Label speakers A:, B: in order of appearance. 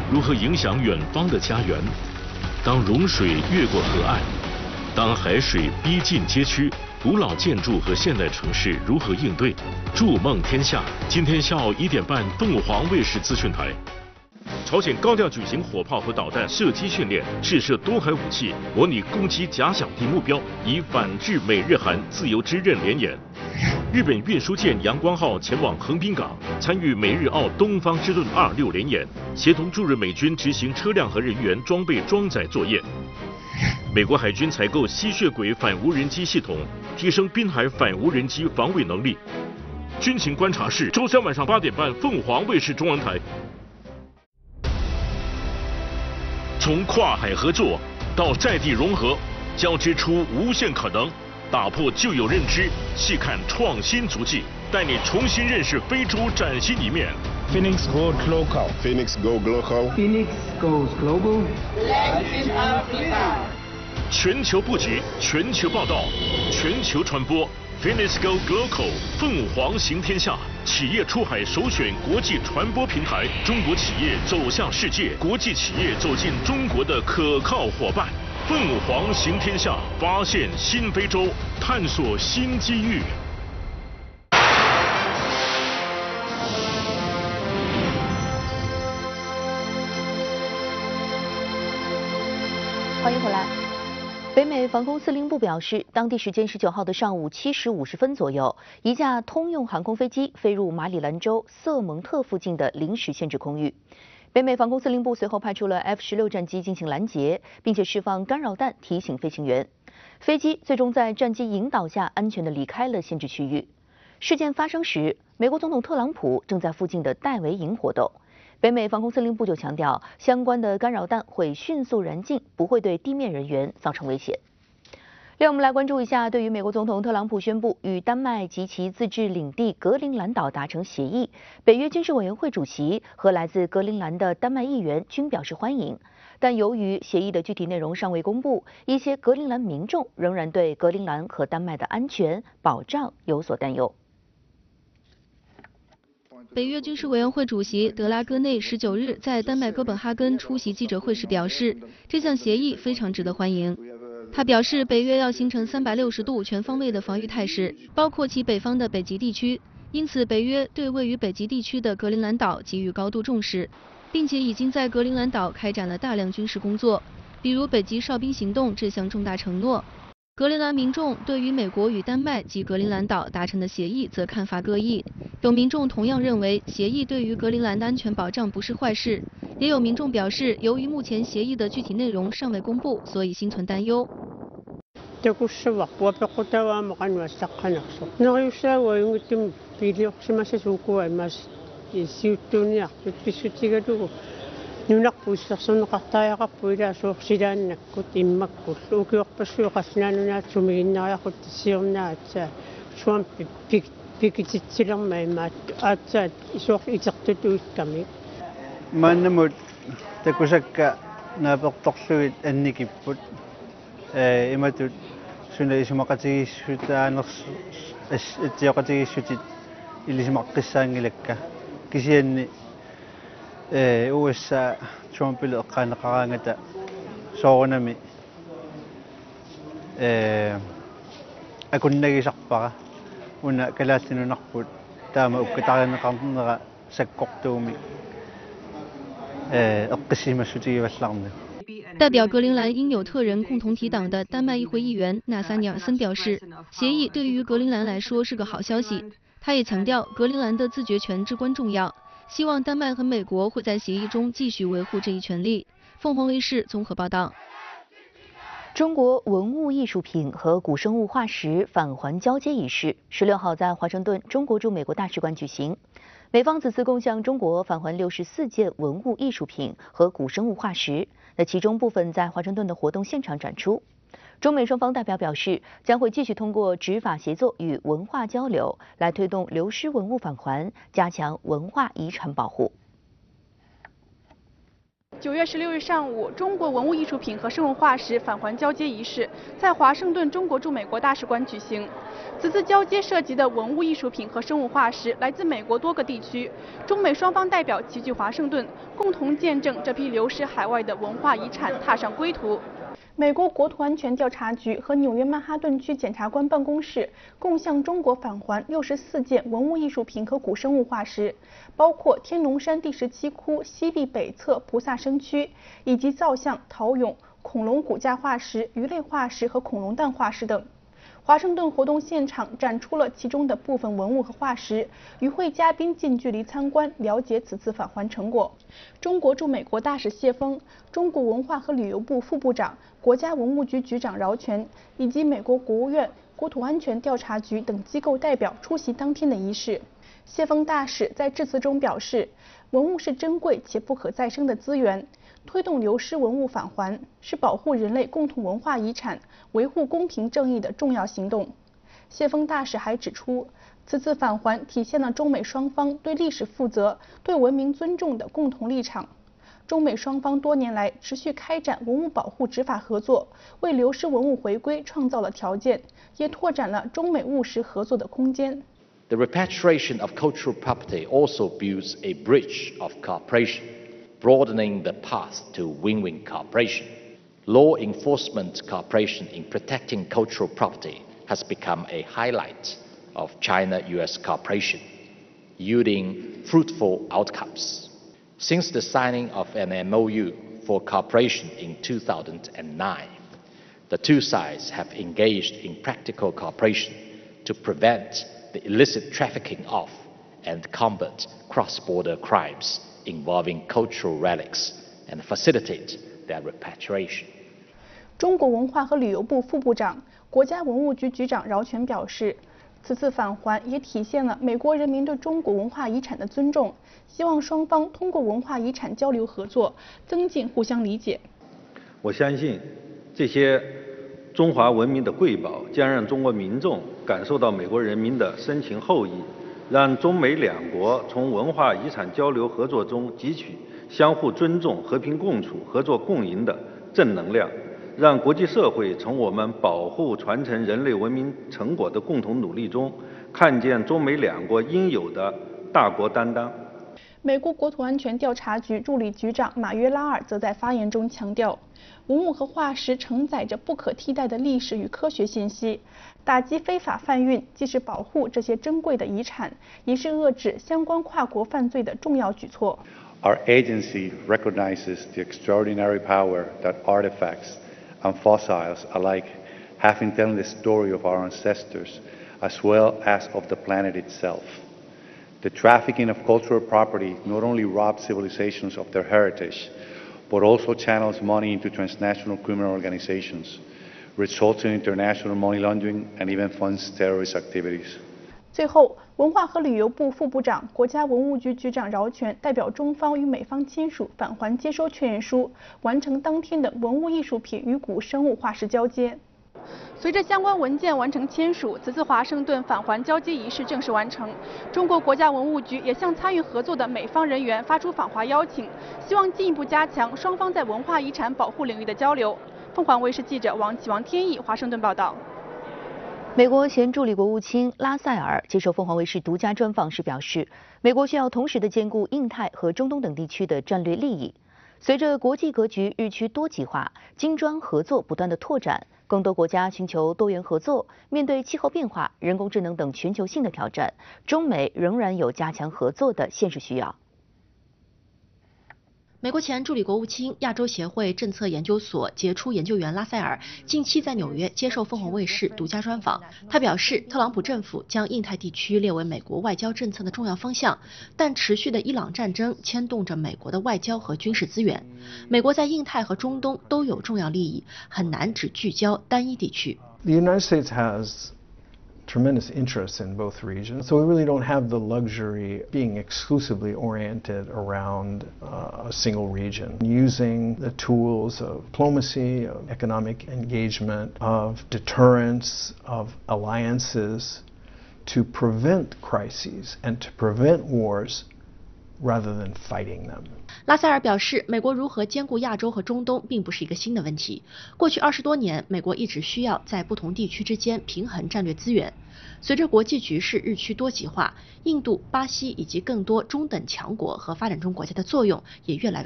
A: 如何影响远方的家园？当融水越过河岸，当海水逼近街区，古老建筑和现代城市如何应对？筑梦天下，今天下午1点半，凤凰卫视资讯台。朝鲜高调举行火炮和导弹射击训练，试射多海武器，模拟攻击假想敌目标，以反制美日韩自由之刃联演。日本运输舰阳光号前往横滨港，参与美日澳东方之盾26联演，协同驻日美军执行车辆和人员装备装载作业。美国海军采购吸血鬼反无人机系统，提升滨海反无人机防卫能力。军情观察室，周三晚上8点半，凤凰卫视中文台。从跨海合作到在地融合，交织出无限可能，打破旧有认知，细看创新足迹，带你重新认识非洲崭新一面。
B: Phoenix Goes Local.
C: Phoenix Go Global.
D: Phoenix Goes Global.
E: Black in Africa.
A: 全球布局，全球报道，全球传播。Phoenix Go Global， 凤凰行天下，企业出海首选国际传播平台，中国企业走向世界，国际企业走进中国的可靠伙伴。凤凰行天下，发现新非洲，探索新机遇。
F: 欢迎回来。北美防空司令部表示，当地时间19号的上午7时50分左右，一架通用航空飞机飞入马里兰州瑟蒙特附近的临时限制空域。北美防空司令部随后派出了 F-16战机进行拦截，并且释放干扰弹提醒飞行员。飞机最终在战机引导下安全地离开了限制区域。事件发生时，美国总统特朗普正在附近的戴维营活动。北美防空司令部就强调，相关的干扰弹会迅速燃尽，不会对地面人员造成危险。另外，我们来关注一下，对于美国总统特朗普宣布与丹麦及其自治领地格陵兰岛达成协议，北约军事委员会主席和来自格陵兰的丹麦议员均表示欢迎。但由于协议的具体内容尚未公布，一些格陵兰民众仍然对格陵兰和丹麦的安全保障有所担忧。
G: 北约军事委员会主席德拉戈内19日在丹麦哥本哈根出席记者会时表示，这项协议非常值得欢迎。他表示，北约要形成360度全方位的防御态势，包括其北方的北极地区，因此北约对位于北极地区的格陵兰岛给予高度重视，并且已经在格陵兰岛开展了大量军事工作，比如北极哨兵行动这项重大承诺。格陵兰民众对于美国与丹麦及格陵兰岛达成的协议则看法各异，有民众同样认为协议对于格陵兰的安全保障不是坏事，也有民众表示，由于目前协议的具体内容尚未公布，所以心存担忧。
H: Nunak puisarsunoqartaayaaqarpuila suorsilaannakkut immakkut ukiorpassuuqasnaanunaa sumiginnaariaqut tissiornaatsaa suam pikititsilerma imaat aatsaat isuor itertutuikkami
I: maannamut takusakka naapertorlugit annikipput imatut suna isumaqatigissuutaanerс atiyoqatigissutit ilisimaqqissaangilakka kisianni USA Trumpille eqqaanneqaraangata soorunami akunnagisarpara una kalaallinunarput taama ukkatarianeqarnera sakkortuumi eqqissimassutigivallarni。
G: 代表格陵兰因纽特人共同体党的丹麦议会议员纳萨尼尔森表示，协议对于格陵兰来说是个好消息。他也强调，格陵兰的自决权至关重要。希望丹麦和美国会在协议中继续维护这一权利。凤凰卫视综合报道。
F: 中国文物艺术品和古生物化石返还交接仪式16号在华盛顿中国驻美国大使馆举行。美方此次共向中国返还64件文物艺术品和古生物化石，其中部分在华盛顿的活动现场展出。中美双方代表表示，将会继续通过执法协作与文化交流，来推动流失文物返还，加强文化遗产保护。
C: 9月16日上午，中国文物艺术品和生物化石返还交接仪式在华盛顿中国驻美国大使馆举行。此次交接涉及的文物艺术品和生物化石来自美国多个地区，中美双方代表齐聚华盛顿，共同见证这批流失海外的文化遗产踏上归途。美国国土安全调查局和纽约曼哈顿区检察官办公室共向中国返还64件文物艺术品和古生物化石，包括天龙山第17窟西壁北侧菩萨身躯，以及造像、陶俑、恐龙骨架化石、鱼类化石和恐龙蛋化石等。华盛顿活动现场展出了其中的部分文物和化石，与会嘉宾近距离参观，了解此次返还成果。中国驻美国大使谢锋、中国文化和旅游部副部长、国家文物局局长饶全以及美国国务院国土安全调查局等机构代表出席当天的仪式。谢锋大使在致辞中表示，文物是珍贵且不可再生的资源，推动流失文物返还是保护人类共同文化遗产、维护公平正义的重要行动。谢锋大使还指出，此次返还体现了中美双方对历史负责、对文明尊重的共同立场。中美双方多年来持续开展文物保护执法合作，为流失文物回归创造了条件，也拓展了中美务实合作的空间。
J: The repatriation of cultural property also builds a bridge of cooperation, broadening the path to win-win cooperation. Law enforcement cooperation in protecting cultural property has become a highlight of China-US cooperation, yielding fruitful outcomes. Since the signing of an MOU for cooperation in 2009, the two sides have engaged in practical cooperation to prevent the illicit trafficking of and combat cross-border crimes involving cultural relics and facilitate their repatriation.
C: 中国文化和旅游部副部长、国家文物局局长饶全表示，此次返还也体现了美国人民对中国文化遗产的尊重，希望双方通过文化遗产交流合作，增进互相理解。
K: 我相信，这些中华文明的瑰宝将让中国民众感受到美国人民的深情厚谊，让中美两国从文化遗产交流合作中汲取相互尊重、和平共处、合作共赢的正能量，让国际社会从我们保护传承人类文明成果的共同努力中，看见中美两国应有的大国担当。
C: 美国国土安全调查局助理局长马约拉尔则在发言中强调，文物和化石承载着不可替代的历史与科学信息，打击非法贩运既是保护这些珍贵的遗产，也是遏制相关跨国犯罪的重要举措。
L: Our agency recognizes the extraordinary power that artifacts and fossils alike have in telling the story of our ancestors as well as of the planet itself. The trafficking of cultural property not only robs civilizations of their heritage, but also channels money into transnational criminal organizations, results in international money laundering and even funds terrorist activities.
C: 最后，文化和旅游部副部长、国家文物局局长饶全代表中方与美方签署返还接收确认书，完成当天的文物艺术品与古生物化石交接。随着相关文件完成签署，此次华盛顿返还交接仪式正式完成。中国国家文物局也向参与合作的美方人员发出访华邀请，希望进一步加强双方在文化遗产保护领域的交流。凤凰卫视记者王启、王天意华盛顿报道。
F: 美国前助理国务卿拉塞尔接受凤凰卫视独家专访时表示，美国需要同时的兼顾印太和中东等地区的战略利益。随着国际格局日趋多极化，金砖合作不断的拓展，更多国家寻求多元合作。面对气候变化、人工智能等全球性的挑战，中美仍然有加强合作的现实需要。
M: 美国前助理国务卿、亚洲协会政策研究所杰出研究员拉塞尔近期在纽约接受凤凰卫视独家专访。他表示，特朗普政府将印太地区列为美国外交政策的重要方向，但持续的伊朗战争牵动着美国的外交和军事资源。美国在印太和中东都有重要利益，很难只聚焦单一地区。
B: The United States has tremendous interests in both regions, so we really don't have the luxury being exclusively oriented around a single region. Using the tools of diplomacy, of economic engagement, of deterrence, of alliances to prevent crises and to prevent wars rather than fighting them.
M: 拉塞尔表示，美国如何兼顾亚洲和中东并不是一个新的问题。过去20多年，美国一直需要在不同地区之间平衡战略资源。随着国际局势日趋多极化，印度、巴西以及更多中等强国和发展中国家的作用也越来越